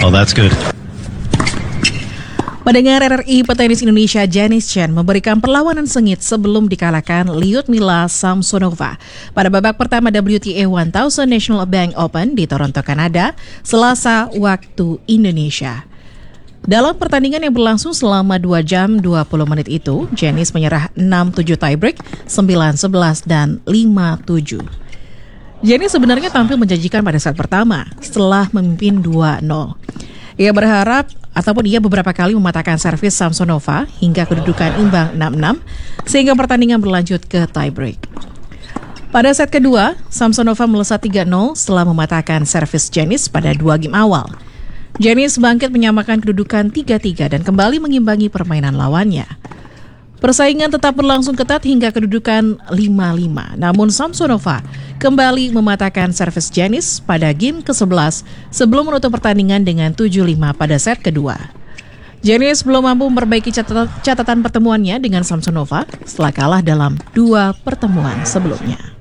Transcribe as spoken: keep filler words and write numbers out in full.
Oh, that's good. Pendengar R R I, petenis Indonesia Janice Chen memberikan perlawanan sengit sebelum dikalahkan Lyudmila Samsonova pada babak pertama W T A seribu National Bank Open di Toronto, Kanada, Selasa waktu Indonesia. Dalam pertandingan yang berlangsung selama dua jam dua puluh menit itu, Janice menyerah enam tujuh tiebreak, sembilan sebelas, dan lima tujuh. Janice sebenarnya tampil menjanjikan pada set pertama setelah memimpin dua nol. Ia berharap ataupun ia beberapa kali mematahkan servis Samsonova hingga kedudukan imbang enam enam sehingga pertandingan berlanjut ke tiebreak. Pada set kedua, Samsonova melesat tiga nol setelah mematahkan servis Janice pada dua game awal. Janice bangkit menyamakan kedudukan tiga tiga dan kembali mengimbangi permainan lawannya. Persaingan tetap berlangsung ketat hingga kedudukan lima lima, namun Samsonova kembali mematahkan servis Janice pada game ke sebelas sebelum menutup pertandingan dengan tujuh lima pada set kedua. Janice belum mampu memperbaiki catatan, catatan pertemuannya dengan Samsonova setelah kalah dalam dua pertemuan sebelumnya.